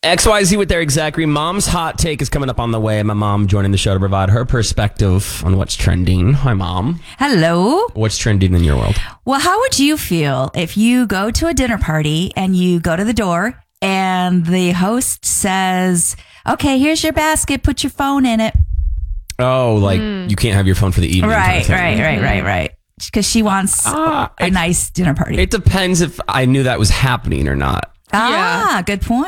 XYZ with their exactly. Mom's hot take is coming up on the way. My mom joining the show to provide her perspective on what's trending. Hi, Mom. Hello. What's trending in your world? Well, how would you feel if you go to a dinner party and you go to the door and the host says, okay, here's your basket. Put your phone in it. Oh, like you can't have your phone for the evening. Right. Because she wants a nice dinner party. It depends if I knew that was happening or not. Good point.